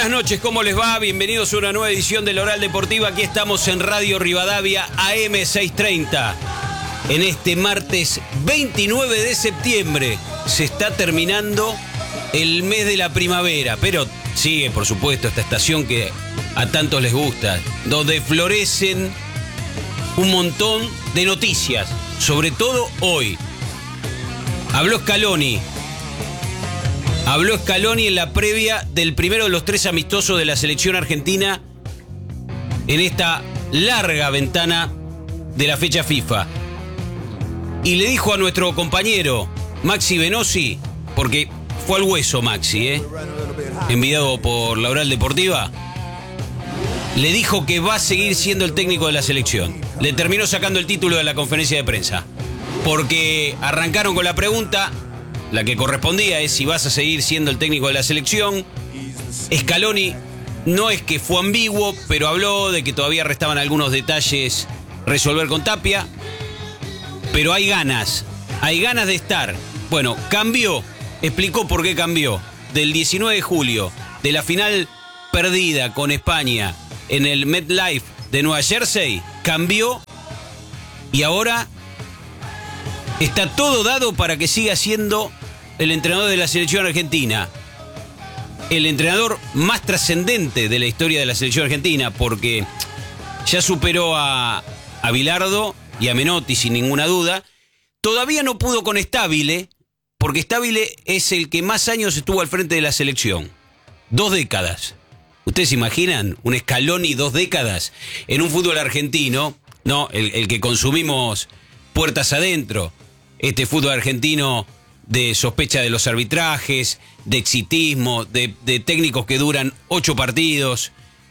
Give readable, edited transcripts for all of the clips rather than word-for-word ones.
Buenas noches, ¿cómo les va? Bienvenidos a una nueva edición de La Oral Deportiva. Aquí estamos en Radio Rivadavia AM630. En este martes 29 de septiembre se está terminando el mes de la primavera, pero sigue, por supuesto, esta estación que a tantos les gusta, donde florecen un montón de noticias, sobre todo hoy. Habló Scaloni en la previa del primero de los 3 amistosos de la selección argentina en esta larga ventana de la fecha FIFA. Y le dijo a nuestro compañero Maxi Venosi, porque fue al hueso Maxi, enviado por La Oral Deportiva, le dijo que va a seguir siendo el técnico de la selección. Le terminó sacando el título de la conferencia de prensa, porque arrancaron con la pregunta. La que correspondía es si vas a seguir siendo el técnico de la selección. Scaloni no es que fue ambiguo, pero habló de que todavía restaban algunos detalles resolver con Tapia. Pero hay ganas de estar. Bueno, cambió, explicó por qué cambió. Del 19 de julio, de la final perdida con España en el MetLife de Nueva Jersey, cambió y ahora está todo dado para que siga siendo el entrenador de la selección argentina. El entrenador más trascendente de la historia de la selección argentina, porque ya superó a Bilardo y a Menotti sin ninguna duda. Todavía no pudo con Stabile, porque Stabile es el que más años estuvo al frente de la selección. 2 décadas. ¿Ustedes se imaginan un Scaloni 2 décadas en un fútbol argentino? No, el que consumimos puertas adentro. Este fútbol argentino de sospecha de los arbitrajes, de exitismo, de técnicos que duran 8 partidos,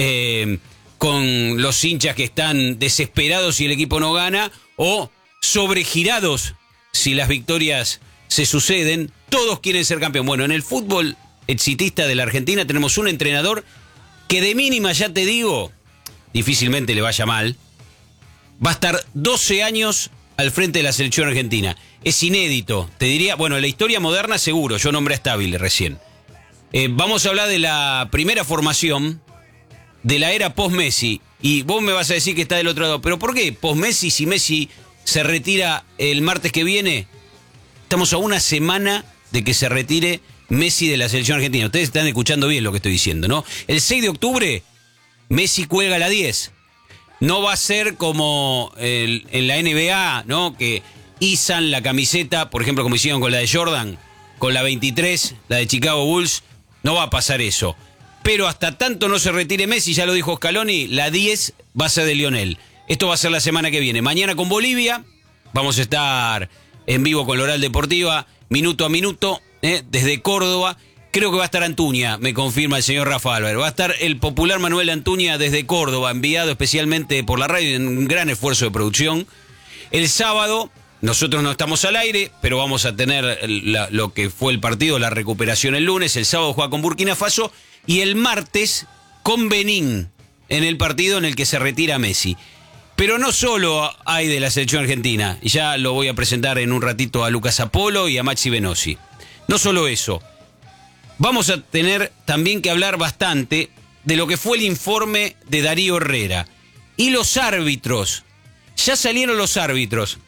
con los hinchas que están desesperados si el equipo no gana, o sobregirados si las victorias se suceden. Todos quieren ser campeón. Bueno, en el fútbol exitista de la Argentina tenemos un entrenador que de mínima, ya te digo, difícilmente le vaya mal, va a estar 12 años al frente de la selección argentina. Es inédito, te diría, bueno, en la historia moderna seguro, yo nombré a Stabile recién. Vamos a hablar de la primera formación de la era post-Messi. Y vos me vas a decir que está del otro lado, pero ¿por qué post-Messi si Messi se retira el martes que viene? Estamos a una semana de que se retire Messi de la selección argentina. Ustedes están escuchando bien lo que estoy diciendo, ¿no? El 6 de octubre, Messi cuelga la 10. No va a ser como en la NBA, ¿no? Que izan la camiseta, por ejemplo, como hicieron con la de Jordan, con la 23, la de Chicago Bulls. No va a pasar eso. Pero hasta tanto no se retire Messi, ya lo dijo Scaloni, la 10 va a ser de Lionel. Esto va a ser la semana que viene. Mañana con Bolivia, vamos a estar en vivo con La Oral Deportiva, minuto a minuto, desde Córdoba. Creo que va a estar Antuña, me confirma el señor Rafa Álvarez. Va a estar el popular Manuel Antuña desde Córdoba, enviado especialmente por la radio en un gran esfuerzo de producción. El sábado, nosotros no estamos al aire, pero vamos a tener lo que fue el partido, la recuperación el lunes. El sábado juega con Burkina Faso y el martes con Benín en el partido en el que se retira Messi. Pero no solo hay de la selección argentina, y ya lo voy a presentar en un ratito a Lucas Apolo y a Maxi Venosi. No solo eso. Vamos a tener también que hablar bastante de lo que fue el informe de Darío Herrera. Y los árbitros. Ya salieron los árbitros.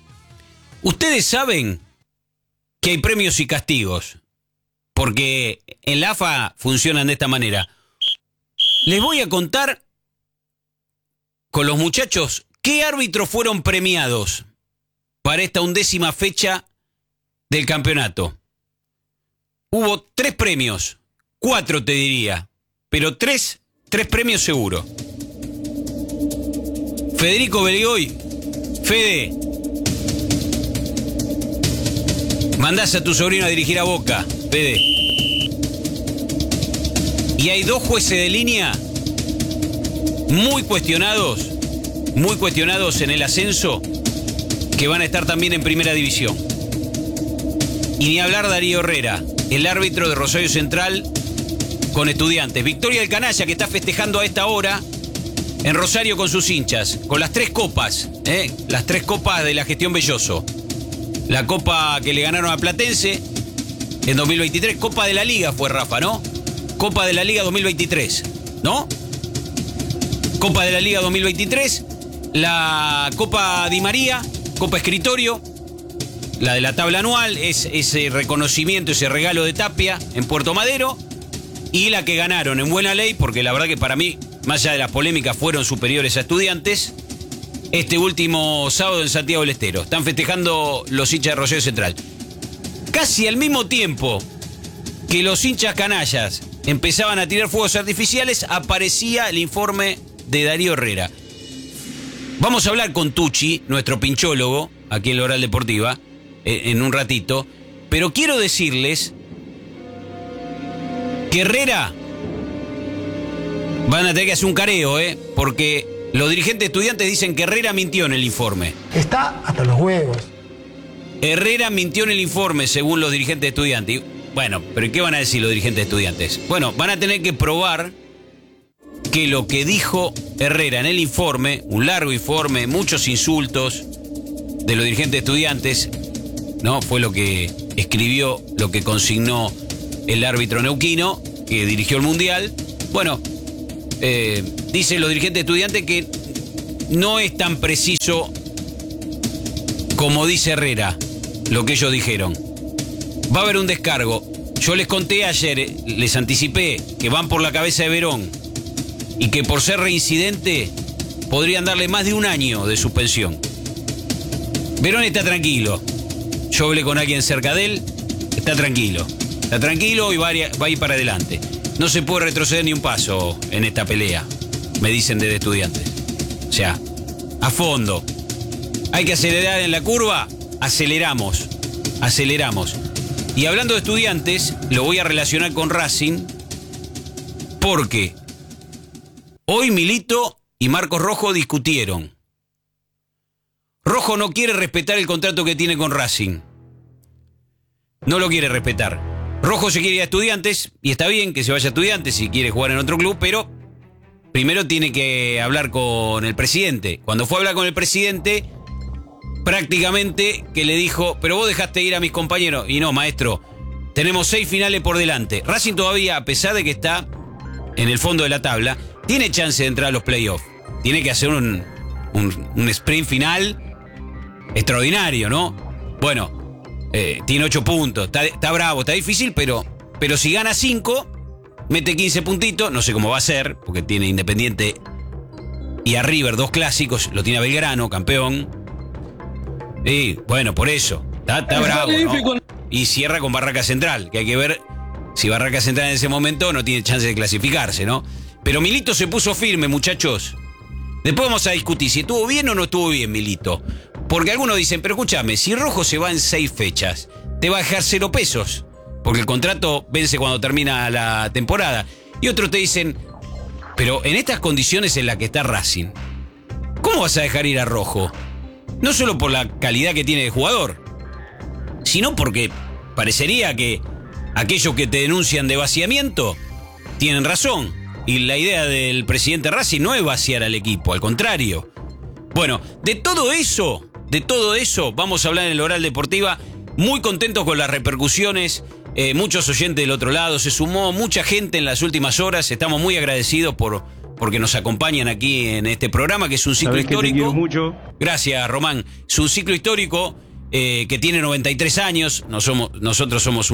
Ustedes saben que hay premios y castigos. Porque en la AFA funcionan de esta manera. Les voy a contar con los muchachos qué árbitros fueron premiados para esta 11ª fecha del campeonato. Hubo 3 premios, 4 te diría, pero 3 premios seguro. Federico Beligoy, Fede, mandás a tu sobrino a dirigir a Boca, Fede. Y hay 2 jueces de línea muy cuestionados en el ascenso, que van a estar también en primera división. Y ni hablar Darío Herrera, el árbitro de Rosario Central con Estudiantes. Victoria del Canalla, que está festejando a esta hora en Rosario con sus hinchas, con las 3 copas, las 3 copas de la gestión Belloso. La copa que le ganaron a Platense en 2023, Copa de la Liga fue, Rafa, ¿no? Copa de la Liga 2023, ¿no? Copa de la Liga 2023, la Copa Di María, Copa Escritorio, la de la tabla anual, es ese reconocimiento, ese regalo de Tapia en Puerto Madero, y la que ganaron en buena ley, porque la verdad que para mí, más allá de las polémicas, fueron superiores a Estudiantes, este último sábado en Santiago del Estero. Están festejando los hinchas de Rosario Central. Casi al mismo tiempo que los hinchas canallas empezaban a tirar fuegos artificiales, aparecía el informe de Darío Herrera. Vamos a hablar con Tucci, nuestro pinchólogo, aquí en la Oral Deportiva, en un ratito, pero quiero decirles que Herrera van a tener que hacer un careo, porque los dirigentes estudiantes dicen que Herrera mintió en el informe. Está hasta los huevos. Herrera mintió en el informe, según los dirigentes estudiantes. Bueno, pero ¿qué van a decir los dirigentes estudiantes? Bueno, van a tener que probar que lo que dijo Herrera en el informe, un largo informe, muchos insultos de los dirigentes estudiantes, ¿no? Fue lo que escribió, lo que consignó el árbitro neuquino, que dirigió el Mundial. Bueno, dicen los dirigentes estudiantes que no es tan preciso como dice Herrera, lo que ellos dijeron. Va a haber un descargo. Yo les conté ayer, les anticipé que van por la cabeza de Verón y que por ser reincidente podrían darle más de un año de suspensión. Verón está tranquilo. Yo hablé con alguien cerca de él, está tranquilo y va a ir para adelante. No se puede retroceder ni un paso en esta pelea, me dicen desde Estudiantes. O sea, a fondo. Hay que acelerar en la curva, aceleramos. Y hablando de Estudiantes, lo voy a relacionar con Racing, porque hoy Milito y Marcos Rojo discutieron. Rojo no quiere respetar el contrato que tiene con Racing. No lo quiere respetar. Rojo se quiere ir a Estudiantes, y está bien que se vaya a Estudiantes si quiere jugar en otro club, pero primero tiene que hablar con el presidente. Cuando fue a hablar con el presidente, prácticamente que le dijo, pero vos dejaste ir a mis compañeros. Y no, maestro, tenemos 6 finales por delante. Racing todavía, a pesar de que está en el fondo de la tabla, tiene chance de entrar a los playoffs. Tiene que hacer un sprint final extraordinario, ¿no? Bueno, tiene 8 puntos, está bravo, está difícil, pero si gana 5, mete 15 puntitos, no sé cómo va a ser, porque tiene Independiente y a River 2 clásicos, lo tiene a Belgrano, campeón. Y bueno, por eso, está bravo, ¿no? Y cierra con Barraca Central, que hay que ver si Barraca Central en ese momento no tiene chance de clasificarse, ¿no? Pero Milito se puso firme, muchachos. Después vamos a discutir si estuvo bien o no estuvo bien Milito. Porque algunos dicen, pero escúchame, si Rojo se va en 6 fechas, te va a dejar 0 pesos, porque el contrato vence cuando termina la temporada. Y otros te dicen, pero en estas condiciones en las que está Racing, ¿cómo vas a dejar ir a Rojo? No solo por la calidad que tiene de jugador, sino porque parecería que aquellos que te denuncian de vaciamiento tienen razón. Y la idea del presidente Racing no es vaciar al equipo, al contrario. Bueno, de todo eso vamos a hablar en el Oral Deportiva. Muy contentos con las repercusiones. Muchos oyentes del otro lado. Se sumó mucha gente en las últimas horas. Estamos muy agradecidos porque nos acompañan aquí en este programa, que es un ciclo histórico. Que te quiero mucho. Gracias, Román. Es un ciclo histórico que tiene 93 años. Nosotros somos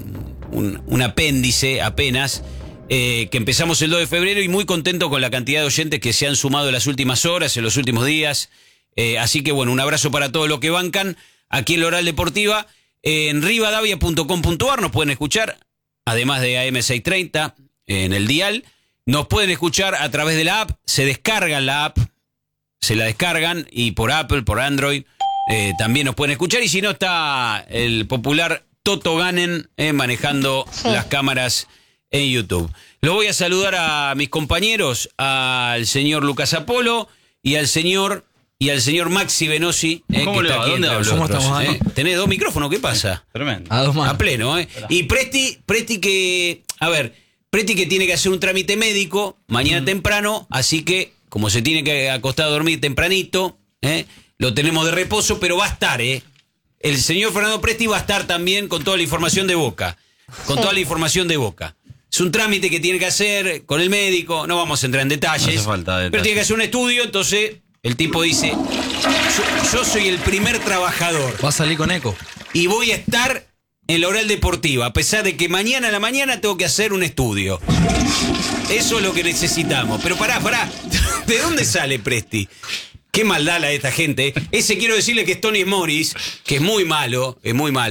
un apéndice apenas. Que empezamos el 2 de febrero y muy contento con la cantidad de oyentes que se han sumado en las últimas horas, en los últimos días. Así que bueno, un abrazo para todos los que bancan aquí en la Oral Deportiva. En rivadavia.com.ar nos pueden escuchar, además de AM630 en el dial. Nos pueden escuchar a través de la app, se descargan la app, se la descargan, y por Apple, por Android, también nos pueden escuchar. Y si no, está el popular Toto Ganen manejando las cámaras en YouTube. Lo voy a saludar a mis compañeros, al señor Lucas Apolo y al señor Maxi Venosi, ¿Cómo que le está va? aquí ¿Dónde entre hablo? nosotros. ¿Cómo estamos, Tenés 2 micrófonos, ¿qué pasa? Tremendo. A pleno, Y Presti que, Presti que tiene que hacer un trámite médico mañana temprano, así que, como se tiene que acostar a dormir tempranito, lo tenemos de reposo, pero va a estar, El señor Fernando Presti va a estar también con toda la información de Boca. es un trámite que tiene que hacer con el médico, no vamos a entrar en detalles, No hace falta detalles. pero tiene que hacer un estudio, entonces el tipo dice, yo soy el primer trabajador Va a salir con eco. y voy a estar en la oral deportiva, a pesar de que mañana a la mañana tengo que hacer un estudio. Eso es lo que necesitamos. Pero pará, ¿de dónde sale Presti? Qué maldad la de esta gente. Ese quiero decirle que es Tony Morris, que es muy malo,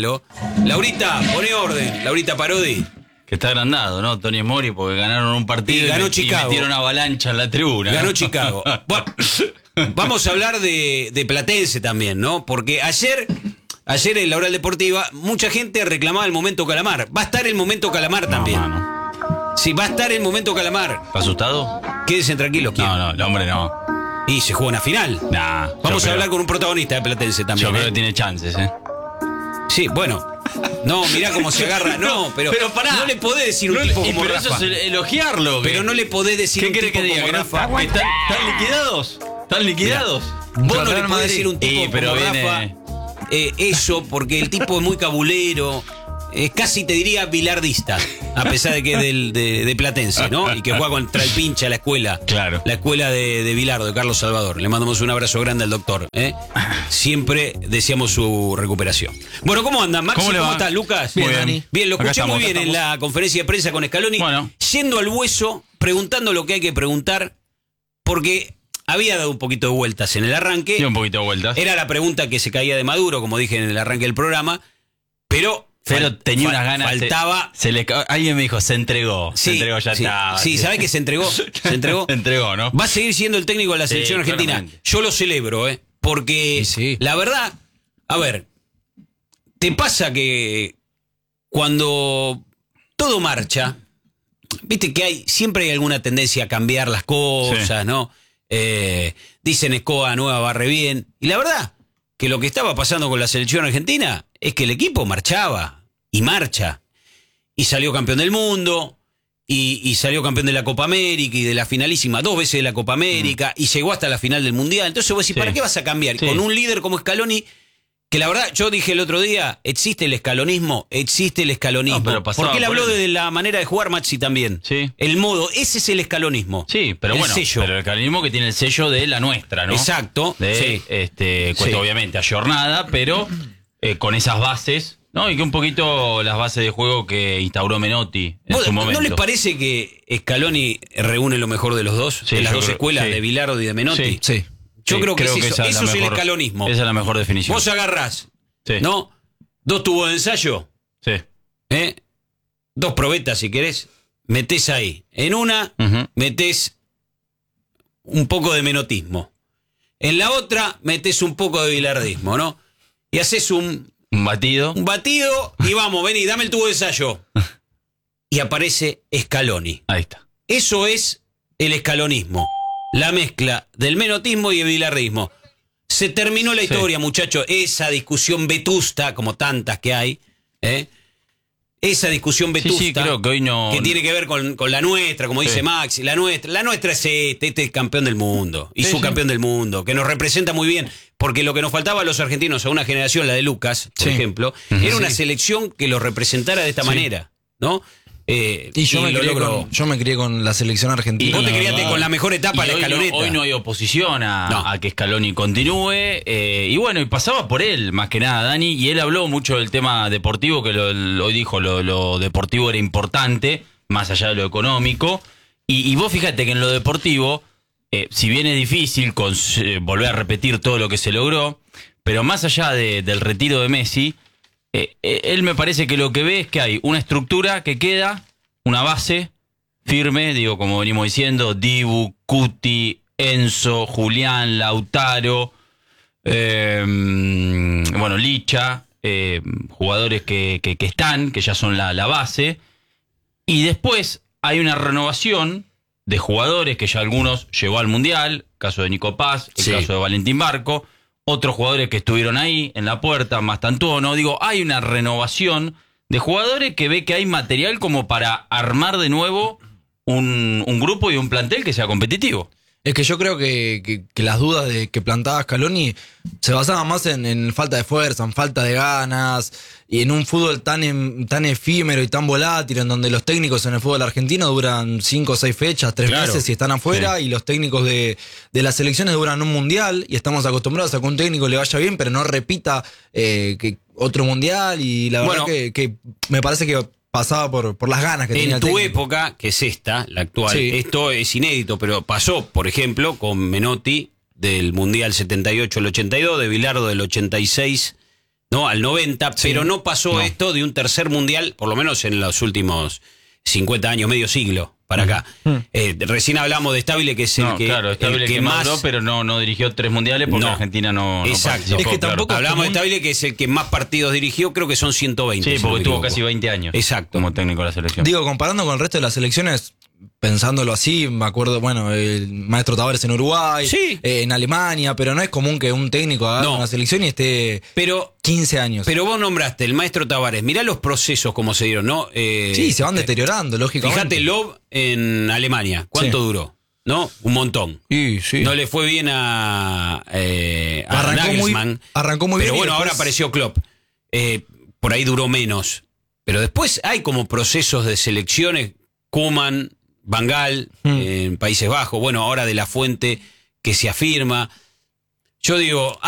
Laurita, pone orden, Laurita Parodi. Que está agrandado, ¿no? Tony Mori, porque ganaron un partido Y ganó y Chicago. metieron avalancha en la tribuna. Ganó ¿no? Chicago. Bueno, vamos a hablar de Platense también, ¿no? Porque ayer en la oral deportiva, mucha gente reclamaba el momento Calamar. Va a estar el momento Calamar también. No. Sí, va a estar el momento Calamar. ¿Está asustado? Quédense tranquilos, ¿quién? No, el hombre no. Y se juega una final. Nah, Vamos yo a hablar creo- con un protagonista de Platense también. Yo creo ¿eh? que tiene chances, ¿eh? Sí, bueno. No, mirá cómo se agarra. No, pero pará. no le podés decir un tipo como pero Rafa. eso es elogiarlo. Pero no le podés decir ¿Qué un querés tipo que diga? como ¿Que no Rafa. ¿Están liquidados? ¿Están liquidados? Vos no le Real podés Madrid. decir un tipo Pero como viene... Rafa eso, porque el tipo es muy cabulero. Casi te diría bilardista, a pesar de que es de Platense, ¿no? Y que juega contra el pincha la escuela. Claro. La escuela de Bilardo, de Carlos Salvador. Le mandamos un abrazo grande al doctor. Siempre deseamos su recuperación. Bueno, ¿cómo andan? Maxi, ¿Cómo le va? estás, Lucas? Bien, Dani. Bien, lo Acá escuché estamos, muy bien acá en estamos. la conferencia de prensa con Scaloni. Bueno. Yendo al hueso, preguntando lo que hay que preguntar, porque había dado un poquito de vueltas en el arranque. Tiene un poquito de vueltas. Era la pregunta que se caía de Maduro, como dije en el arranque del programa, pero Tenía unas ganas. Faltaba. Alguien me dijo, se entregó. Se entregó, ya sí, está. Sí, ¿sabés que se entregó? Se entregó. Se entregó, ¿no? Va a seguir siendo el técnico de la Sí, selección argentina. claramente. Yo lo celebro, porque Sí. la verdad, a ver, te pasa que cuando todo marcha, viste que siempre hay alguna tendencia a cambiar las cosas, Sí. ¿no? Dicen Escoba nueva barre bien. Y la verdad, que lo que estaba pasando con la selección argentina es que el equipo marchaba y marcha. Y salió campeón del mundo. Y salió campeón de la Copa América y de la finalísima 2 veces de la Copa América y llegó hasta la final del Mundial. Entonces vos decís, Sí. ¿para qué vas a cambiar? Sí. Con un líder como Scaloni, que la verdad, yo dije el otro día, existe el escalonismo. No, pero pasaba Porque él por habló él. de la manera de jugar Maxi también. Sí. El modo, ese es el escalonismo. Sí, pero el bueno, sello. pero el escalonismo que tiene el sello de la nuestra, ¿no? Exacto, De, sí. cuesta Sí. obviamente ayornada, pero con esas bases, ¿no? Y que un poquito las bases de juego que instauró Menotti en ¿Vos- su momento. ¿No les parece que Scaloni reúne lo mejor de los dos? Sí, de las yo dos creo- escuelas, sí. de Bilardo y de Menotti. Sí. Yo Sí, creo que es eso. esa Eso la es el mejor- escalonismo. Esa es la mejor definición. Vos agarrás, Sí. ¿no? 2 tubos de ensayo, Sí. 2 probetas si querés, metés ahí. En una, Ujú. metés un poco de menotismo. En la otra, metés un poco de bilardismo, ¿no? Y haces un Un batido. batido y vamos, vení, dame el tubo de ensayo. Y aparece Scaloni. Ahí está. Eso es el escalonismo. La mezcla del menotismo y el bilardismo. Se terminó la Sí. historia, muchachos. Esa discusión vetusta, como tantas que hay, esa discusión vetusta, Sí, creo que hoy no. que tiene que ver con la nuestra, como Sí. dice Maxi. La nuestra es este es campeón del mundo. Y Sí, subcampeón del mundo, que nos representa muy bien. Porque lo que nos faltaba a los argentinos, a una generación, la de Lucas, por Sí. ejemplo, era una selección que los representara de esta manera, ¿no? Y yo, me lo crié logró. yo me crié con la selección argentina. Y vos te la criaste verdad. con la mejor etapa de la hoy escaloneta. hoy no hay oposición No. a que Scaloni continúe. Y bueno, y pasaba por él, más que nada, Dani. Y él habló mucho del tema deportivo, que hoy dijo lo deportivo era importante, más allá de lo económico. Y vos fíjate que en lo deportivo, si bien es difícil volver a repetir todo lo que se logró, pero más allá del retiro de Messi, él me parece que lo que ve es que hay una estructura que queda, una base firme, digo, como venimos diciendo, Dibu, Cuti, Enzo, Julián, Lautaro, bueno, Licha, jugadores que están, que ya son la base, y después hay una renovación de jugadores que ya algunos llegó al Mundial, caso de Nico Paz, el Sí. caso de Valentín Barco, otros jugadores que estuvieron ahí en la puerta, Mastantuono, digo, hay una renovación de jugadores que ve que hay material como para armar de nuevo un grupo y un plantel que sea competitivo. Es que yo creo que las dudas que plantaba Scaloni se basaban más en falta de fuerza, en falta de ganas, y en un fútbol tan efímero y tan volátil, en donde los técnicos en el fútbol argentino duran 5 o 6 fechas, 3 Claro. meses y están afuera, Sí. y los técnicos de las selecciones duran un mundial, y estamos acostumbrados a que un técnico le vaya bien, pero no repita que otro mundial, y la verdad Bueno. que me parece que pasaba por las ganas que tenía En el tu técnico. época, que es esta, la actual, Sí. esto es inédito, pero pasó, por ejemplo, con Menotti del Mundial 78 al 82, de Bilardo del 86, ¿no? Al 90, pero no pasó esto de un tercer Mundial, por lo menos en los últimos 50 años, medio siglo, para acá. Recién hablamos de Stabile, que es el No, que, claro, está bien que más... maduró, pero no dirigió 3 mundiales porque No. Argentina no Exacto. participó, Es que claro. tampoco- Hablamos de común. Stabile, que es el que más partidos dirigió, creo que son 120. Sí, si no porque me tuvo equivoco. casi 20 años. Exacto. Como técnico de la selección. Digo, comparando con el resto de las selecciones, pensándolo así, me acuerdo, bueno, el maestro Tavares en Uruguay, Sí. en Alemania, pero no es común que un técnico haga No. una selección y esté Pero 15 años. Pero vos nombraste el maestro Tavares. Mirá los procesos como se dieron, ¿no? Sí, se van deteriorando, lógicamente. Fíjate, Love en Alemania. ¿Cuánto Sí. duró? ¿No? Un montón. Sí, sí. No le fue bien a Nagelsmann. Arrancó muy bien. Pero y bueno, ahora después- apareció Klopp. Por ahí duró menos. Pero después hay como procesos de selecciones. Koeman, Van Gaal, en Países Bajos. Bueno, ahora De La Fuente, que se afirma. Yo digo...